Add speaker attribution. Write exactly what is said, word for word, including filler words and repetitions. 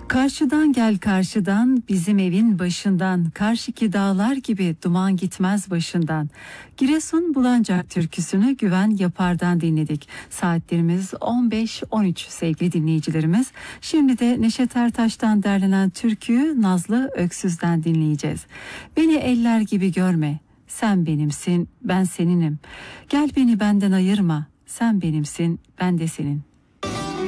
Speaker 1: Karşıdan gel karşıdan, bizim evin başından, karşıki dağlar gibi duman gitmez başından. Giresun Bulancak türküsünü Güven Yapar'dan dinledik. Saatlerimiz on beş on üç sevgili dinleyicilerimiz. Şimdi de Neşet Ertaş'tan derlenen türküyü Nazlı Öksüz'den dinleyeceğiz. Beni eller gibi görme, sen benimsin, ben seninim. Gel beni benden ayırma, sen benimsin, ben de senin.